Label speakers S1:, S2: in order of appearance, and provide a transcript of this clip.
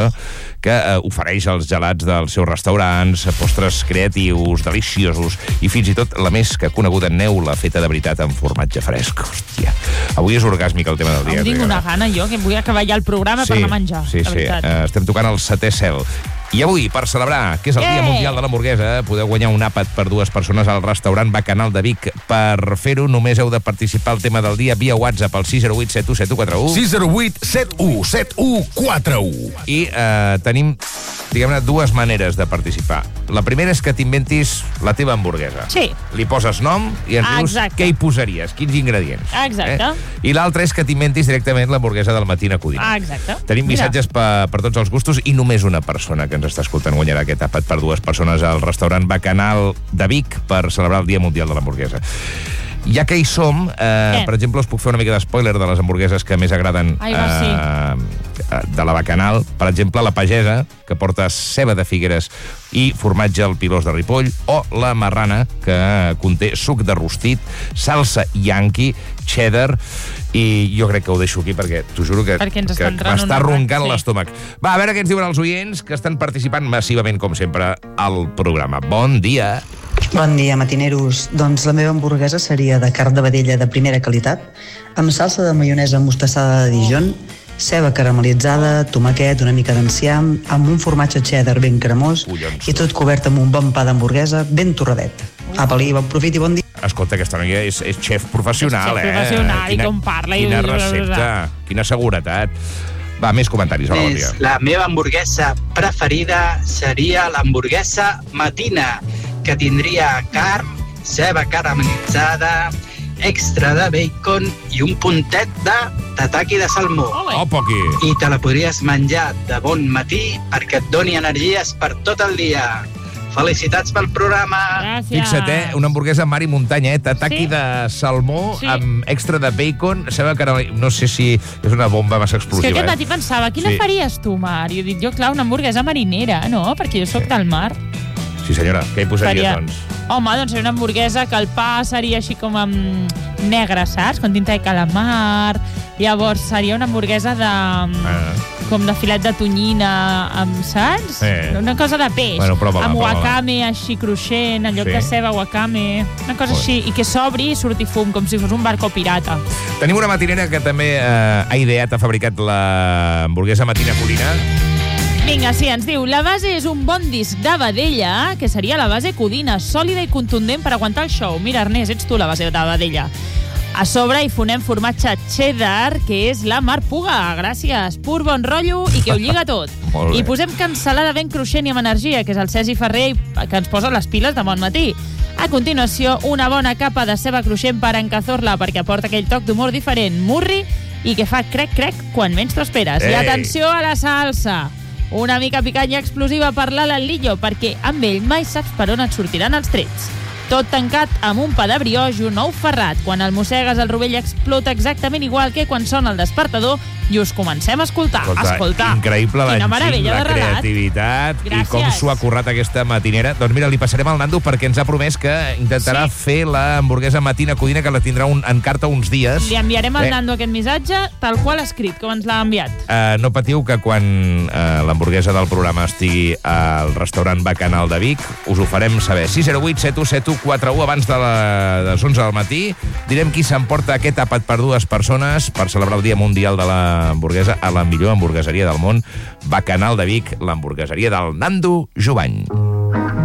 S1: que ofereix els gelats dels seus restaurants, postres creatius, deliciosos, i fins i tot la més que coneguda neula feta de veritat amb formatge fresc. Hòstia, avui és orgàsmic el tema del dia.
S2: Em tinc una gana, jo, que vull acabar ja el programa per anar a menjar.
S1: Sí. Estem tocant el 7è cel. I avui, per celebrar que és el Dia Mundial de l'Hamburguesa, podeu guanyar un àpat per 2 persones al restaurant Bacanal de Vic. Per fer-ho, només heu de participar al tema del dia via WhatsApp al 608 717141.
S3: 608 71 7141.
S1: I tenim, diguem-ne, 2 maneres de participar. La primera és que t'inventis la teva hamburguesa.
S2: Sí.
S1: Li poses nom i ens dius què hi posaries, quins ingredients.
S2: Exacte.
S1: I l'altra és que t'inventis directament l'hamburguesa del Matina Codina.
S2: Exacte.
S1: Tenim missatges per tots els gustos i només una persona que ens està escoltant guanyarà aquest àpat per 2 persones al restaurant Bacanal de Vic per celebrar el Dia Mundial de l'Hamburguesa. Ja que hi som, per exemple, us puc fer una mica d'espoiler de les hamburgueses que més agraden de la Bacanal. Per exemple, la pagesa, que porta ceba de Figueres i formatge al pilós de Ripoll, o la marrana, que conté suc de rostit, salsa Yankee, cheddar, i jo crec que ho deixo aquí perquè t'ho juro que m'està roncant l'estómac. Va, a veure què ens diuen els oients que estan participant massivament, com sempre, al programa. Bon dia!
S4: Bon dia, matineros. Doncs la meva hamburguesa seria de carn de vedella de primera qualitat, amb salsa de maionesa mostassada de Dijon, ceba caramelitzada, tomàquet, una mica d'enciam, amb un formatge cheddar ben cremós i tot cobert amb un bon pa d'hamburguesa ben torradet. Apa-li, bon profit i bon dia.
S1: Escolta, aquesta noia és xef professional,
S2: és xef professional, i com parla.
S1: Quina recepta, quina seguretat. Va, més comentaris. Hola, bon dia.
S5: La meva hamburguesa preferida seria l'hamburguesa Matina, que tindria carn, ceba caramelitzada, extra de bacon i un puntet de tataki de salmó. I te la podries menjar de bon matí perquè et doni energies per tot el dia. Felicitats pel programa.
S2: Gràcies.
S1: Fixa't, una hamburguesa mar i muntanya, tataki de salmó amb extra de bacon, ceba caramelitzada. No sé si és una bomba massa explosiva.
S2: És que aquest matí pensava, quina faries tu, Mar? I he dit, jo, clar, una hamburguesa marinera, no? Perquè jo sóc del mar.
S1: Sí, senyora. Què hi posaries, doncs?
S2: Home, doncs seria una hamburguesa que el pa seria així com amb negre, saps? Com tinta de calamar. Llavors seria una hamburguesa com de filet de tonyina, saps? Una cosa de peix.
S1: Bueno, prova-la,
S2: amb wakame així cruixent, en lloc de ceba, wakame. Una cosa així, i que s'obri i surti fum, com si fos un barco pirata.
S1: Tenim una matinera que també ha ideat, ha fabricat l'hamburguesa Matina Codina.
S2: Vinga, sí, ens diu, la base és un bon disc de vedella, que seria la base Codina, sòlida i contundent per aguantar el show. Mira, Ernest, ets tu la base de vedella. A sobre hi fonem formatge cheddar, que és la Mar Puga. Gràcies, pur bon rotllo i que ho lliga tot. I posem cansalada ben cruixent i amb energia, que és el Sergi Ferrer, que ens posa les piles de bon matí. A continuació, una bona capa de ceba cruixent per encazorla, perquè aporta aquell toc d'humor diferent, murri, i que fa crec-crec quan menys t'ho esperes. I atenció a la salsa. Una mica picant i explosiva per l'Alan Lillo, perquè amb ell mai saps per on et sortiran els trets. Tot tancat amb un pa de brioix nou ferrat. Quan el mossegues, el rovell explota exactament igual que quan sona el despertador i us comencem a escoltar.
S1: Increïble l'enginy, la creativitat i com s'ho ha currat aquesta matinera. Doncs mira, li passarem al Nando perquè ens ha promès que intentarà fer l'hamburguesa Matina Codina, que la tindrà en carta uns dies.
S2: Li enviarem al Nando aquest missatge tal qual escrit, com ens l'ha enviat.
S1: No patiu que quan l'hamburguesa del programa estigui al restaurant Bacanal de Vic us ho farem saber. 608 717141 abans de les 11 del matí. Direm qui s'emporta aquest àpat per 2 persones per celebrar el Dia Mundial de l'Hamburguesa a la millor hamburgueseria del món, Bacanal de Vic, l'hamburgueseria del Nando Jovany.